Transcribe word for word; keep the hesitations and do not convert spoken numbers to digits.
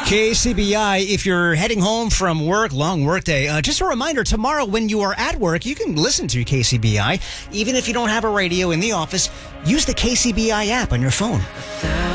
K C B I, if you're heading home from work, long work day, uh, just a reminder, tomorrow when you are at work, you can listen to K C B I. Even if you don't have a radio in the office, use the K C B I app on your phone.